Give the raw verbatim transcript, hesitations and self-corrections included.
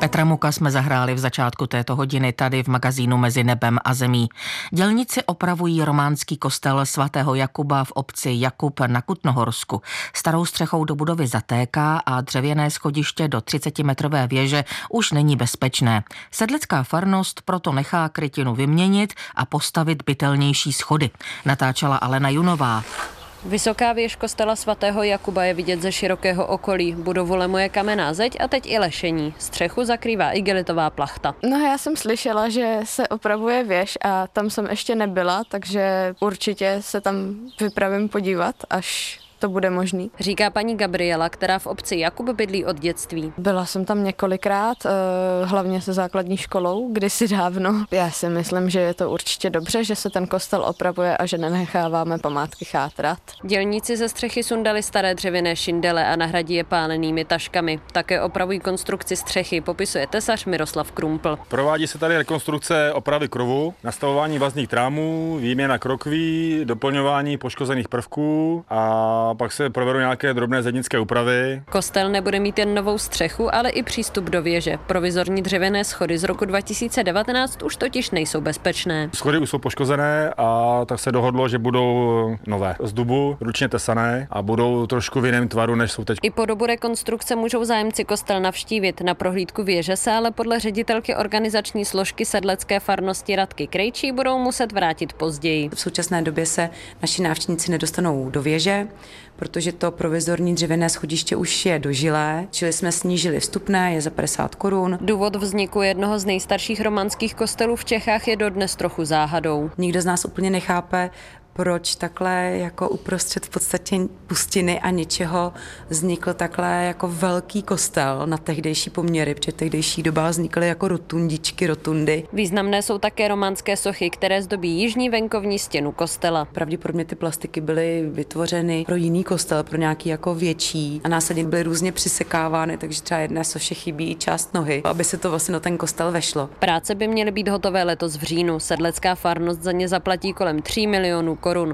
Petra Muka jsme zahráli v začátku této hodiny tady v magazínu Mezi nebem a zemí. Dělníci opravují románský kostel svatého Jakuba v obci Jakub na Kutnohorsku. Starou střechou do budovy zatéká a dřevěné schodiště do třicetimetrové věže už není bezpečné. Sedlecká farnost proto nechá krytinu vyměnit a postavit bytelnější schody. Natáčela Alena Junová. Vysoká věž kostela svatého Jakuba je vidět ze širokého okolí. Budovu lemuje kamenná zeď a teď i lešení. Střechu zakrývá igelitová plachta. No já jsem slyšela, že se opravuje věž a tam jsem ještě nebyla, takže určitě se tam vypravím podívat, až to bude možný. Říká paní Gabriela, která v obci Jakub bydlí od dětství. Byla jsem tam několikrát, hlavně se základní školou, kdysi dávno. Já si myslím, že je to určitě dobře, že se ten kostel opravuje a že nenecháváme památky chátrat. Dělníci ze střechy sundali staré dřevěné šindele a nahradí je pálenými taškami. Také opravují konstrukci střechy, popisuje tesař Miroslav Krumpl. Provádí se tady rekonstrukce opravy krovu, nastavování vazních trámů, výměna krokví, doplňování poškozených prvků a pak se provedou nějaké drobné zednické úpravy. Kostel nebude mít jen novou střechu, ale i přístup do věže. Provizorní dřevěné schody z roku dva tisíce devatenáct už totiž nejsou bezpečné. Schody už jsou poškozené a tak se dohodlo, že budou nové. Z dubu, ručně tesané a budou trošku v jiném tvaru, než jsou teď. I po dobu rekonstrukce můžou zájemci kostel navštívit. Na prohlídku věže se ale podle ředitelky organizační složky sedlecké farnosti Radky Krejčí budou muset vrátit později. V současné době se naši návštěvníci nedostanou do věže, protože to provizorní dřevěné schodiště už je dožilé, čili jsme snížili vstupné, je za padesát korun. Důvod vzniku jednoho z nejstarších románských kostelů v Čechách je dodnes trochu záhadou. Nikdo z nás úplně nechápe, proč takhle jako uprostřed v podstatě pustiny a ničeho vznikl takhle jako velký kostel na tehdejší poměry, protože tehdejší doba vznikly jako rotundičky, rotundy. Významné jsou také románské sochy, které zdobí jižní venkovní stěnu kostela. Pravděpodobně ty plastiky byly vytvořeny pro jiný kostel, pro nějaký jako větší a následně byly různě přisekávány, takže třeba jedné soše chybí část nohy, aby se to vlastně na ten kostel vešlo. Práce by měly být hotové letos v říjnu. Sedlecká farnost za ně zaplatí kolem tří milionů korun.